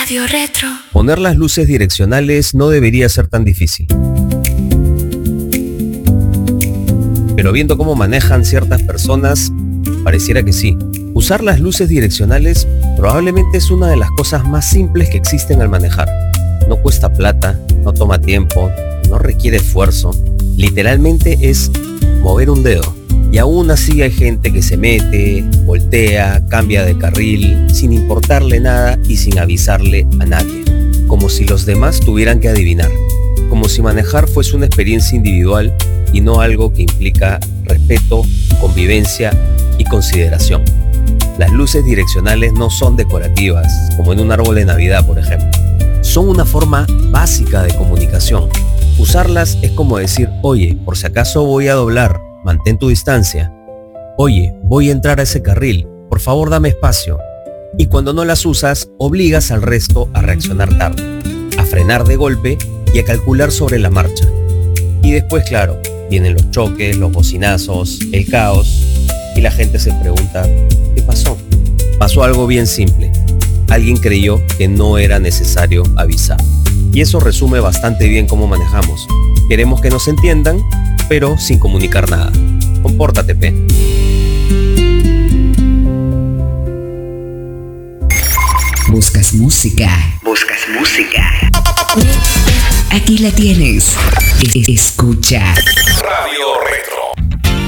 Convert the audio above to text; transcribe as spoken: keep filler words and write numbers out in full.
Radio Retro. Poner las luces direccionales no debería ser tan difícil. Pero viendo cómo manejan ciertas personas, pareciera que sí. Usar las luces direccionales probablemente es una de las cosas más simples que existen al manejar. No cuesta plata, no toma tiempo, no requiere esfuerzo. Literalmente es mover un dedo. Y aún así hay gente que se mete, voltea, cambia de carril, sin importarle nada y sin avisarle a nadie. Como si los demás tuvieran que adivinar. Como si manejar fuese una experiencia individual y no algo que implica respeto, convivencia y consideración. Las luces direccionales no son decorativas, como en un árbol de Navidad, por ejemplo. Son una forma básica de comunicación. Usarlas es como decir, oye, por si acaso voy a doblar, mantén tu distancia. Oye, voy a entrar a ese carril, por favor dame espacio. Y cuando no las usas, obligas al resto a reaccionar tarde, a frenar de golpe y a calcular sobre la marcha. Y después, claro, vienen los choques, los bocinazos, el caos, y la gente se pregunta, ¿qué pasó? Pasó algo bien simple. Alguien creyó que no era necesario avisar. Y eso resume bastante bien cómo manejamos. Queremos que nos entiendan, pero sin comunicar nada. Compórtate, pe. ¿Buscas música? ¿Buscas música? Aquí la tienes. Escucha Radio Retro.